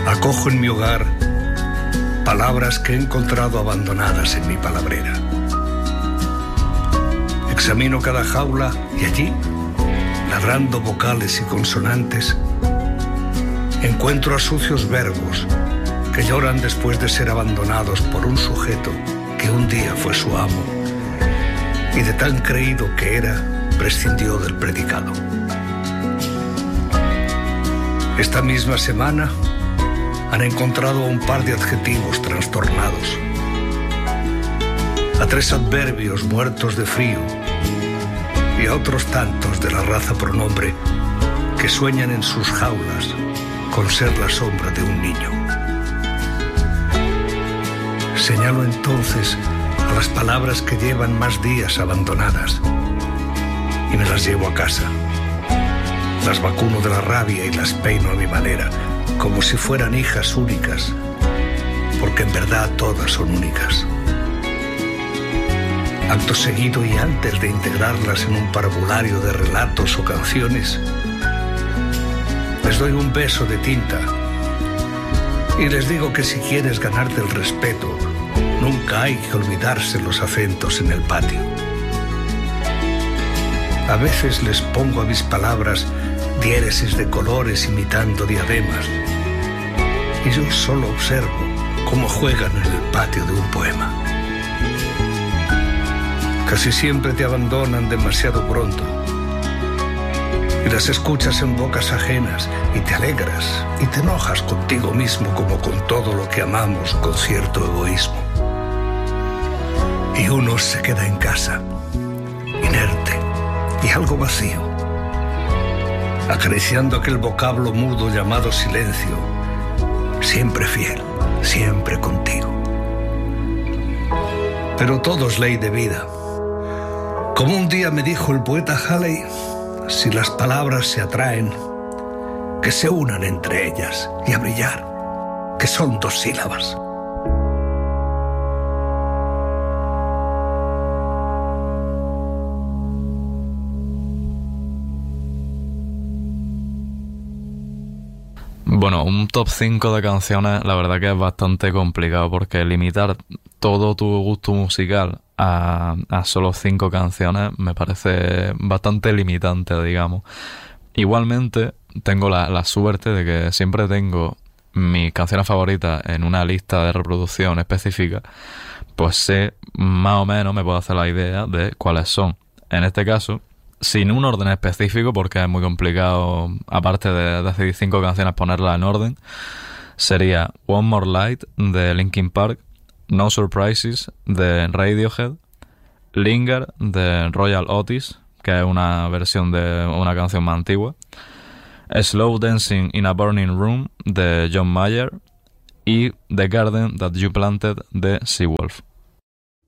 Acojo en mi hogar palabras que he encontrado abandonadas en mi palabrera. Examino cada jaula y allí, ladrando vocales y consonantes, encuentro a sucios verbos que lloran después de ser abandonados por un sujeto que un día fue su amo y de tan creído que era, prescindió del predicado. Esta misma semana han encontrado a un par de adjetivos trastornados, a 3 adverbios muertos de frío y a otros tantos de la raza pronombre que sueñan en sus jaulas con ser la sombra de un niño. Señalo entonces a las palabras que llevan más días abandonadas y me las llevo a casa. Las vacuno de la rabia y las peino a mi manera, como si fueran hijas únicas, porque en verdad todas son únicas. Acto seguido y antes de integrarlas en un parvulario de relatos o canciones, les doy un beso de tinta y les digo que si quieres ganarte el respeto, nunca hay que olvidarse los acentos en el patio. A veces les pongo a mis palabras diéresis de colores imitando diademas, y yo solo observo cómo juegan en el patio de un poema. Casi siempre te abandonan demasiado pronto y las escuchas en bocas ajenas y te alegras y te enojas contigo mismo como con todo lo que amamos con cierto egoísmo. Y uno se queda en casa, inerte y algo vacío, acariciando aquel vocablo mudo llamado silencio, siempre fiel, siempre contigo. Pero todo es ley de vida. Como un día me dijo el poeta Halley, si las palabras se atraen, que se unan entre ellas y a brillar, que son 2 sílabas. Bueno, un top 5 de canciones la verdad que es bastante complicado porque limitar todo tu gusto musical a solo 5 canciones me parece bastante limitante, digamos. Igualmente tengo la suerte de que siempre tengo mis canciones favoritas en una lista de reproducción específica, pues sé más o menos, me puedo hacer la idea de cuáles son. En este caso, sin un orden específico, porque es muy complicado, aparte de decidir 5 canciones, ponerlas en orden, sería One More Light de Linkin Park, No Surprises de Radiohead, Linger de Royal Otis, que es una versión de una canción más antigua, Slow Dancing in a Burning Room de John Mayer y The Garden That You Planted de Seawolf.